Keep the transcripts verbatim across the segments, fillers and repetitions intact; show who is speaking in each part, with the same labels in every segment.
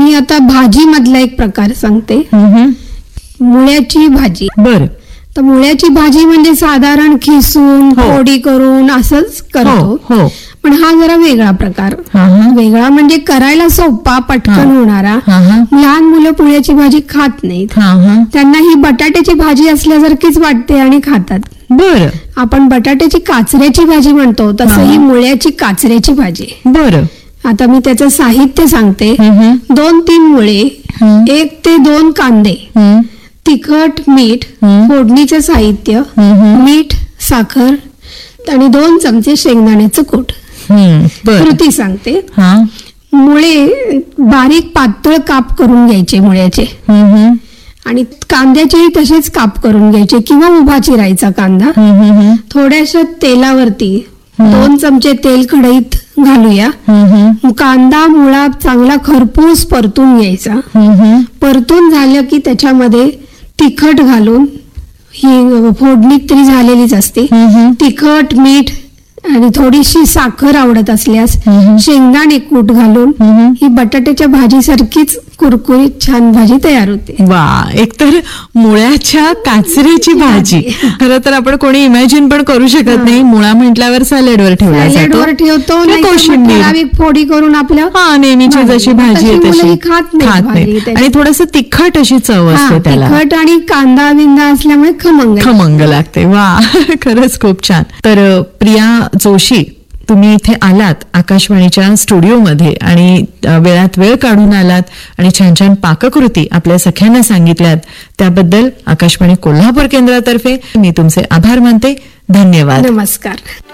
Speaker 1: मी आता भाजी मधला एक प्रकार सांगते. मुळ्याची भाजी.
Speaker 2: बर.
Speaker 1: तर मुळ्याची भाजी म्हणजे साधारण खिसून फोडी करून असंच करतो, पण हा जरा वेगळा प्रकार. वेगळा म्हणजे करायला सोपा, पटकन होणारा. लहान मुलं मुळ्याची भाजी खात नाहीत, त्यांना ही बटाट्याची भाजी असल्यासारखीच वाटते आणि खातात.
Speaker 2: बर.
Speaker 1: आपण बटाट्याची काचऱ्याची भाजी म्हणतो, तसं ही मुळ्याची काचऱ्याची भाजी.
Speaker 2: बर.
Speaker 1: आता मी त्याचं साहित्य सांगते. दोन तीन मुळे, एक ते दोन कांदे, तिखट, मीठ, फोडणीचे साहित्य, मीठ, साखर आणि दोन चमचे शेंगदाण्याचं कूट. कृती सांगते. मुळे बारीक पातळ काप करून घ्यायचे मुळ्याचे, आणि कांद्याचेही तसेच काप करून घ्यायचे किंवा उभा चिरायचा कांदा. थोड्याशा तेलावरती दोन चमचे तेल कढईत घालूया. कांदा मुळा चांगला खरपूस परतून घ्यायचा. परतून झालं की त्याच्यामध्ये तिखट घालून, ही फोडणी तरी झालेलीच असते, तिखट, मीठ आणि थोडीशी साखर आवडत असल्यास शेंगदाणे कूट घालून ही बटाट्याच्या भाजी सारखीच कुरकुरीत छान भाजी तयार होते.
Speaker 2: वा, एकतर मुळ्याच्या काचऱ्याची भाजी. खरं तर आपण कोणी इमॅजिन पण करू शकत नाही. मुळा म्हटल्यावर सॅलेडवर ठेवला जातो,
Speaker 1: ठेवतो, ठराविक फोडी करून आपल्या
Speaker 2: हा नेहमीची जशी भाजी आहे तशी
Speaker 1: खात
Speaker 2: नाही, आणि थोडस तिखट अशी चव असते त्याला.
Speaker 1: तिखट आणि कांदा बिंदा असल्यामुळे खमंग
Speaker 2: खमंग लागते. वा, खरंच खूप छान. तर प्रिया जोशी, तुम्ही इथे आलात आकाशवाणीच्या स्टुडिओमध्ये आणि वेळात वेळ काढून आलात आणि छान छान पाककृती आपल्या सख्यांना सांगितल्यात, त्याबद्दल आकाशवाणी कोल्हापूर केंद्रातर्फे मी तुमचे आभार मानते. धन्यवाद.
Speaker 1: नमस्कार.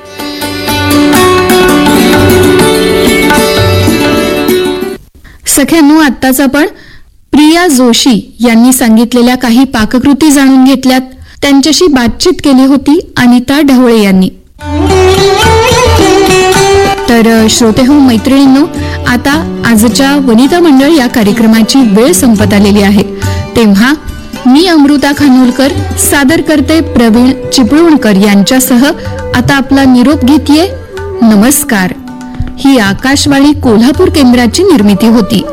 Speaker 3: सख्यांनो, आत्ताच आपण प्रिया जोशी यांनी सांगितलेल्या काही पाककृती जाणून घेतल्यात. त्यांच्याशी बातचीत केली होती अनिता ढवळे यांनी. तर श्रोते हो, मैत्रिणींनो, आता आजच्या वनिता मंडळ या कार्यक्रमाची वेळ संपत आलेली आहे. तेव्हा मी अमृता खानोलकर सादर करते प्रवीण चिपळूणकर यांच्यासह आता आपला निरोप घेतीये. नमस्कार. ही आकाशवाणी कोल्हापूर केंद्राची निर्मिती होती.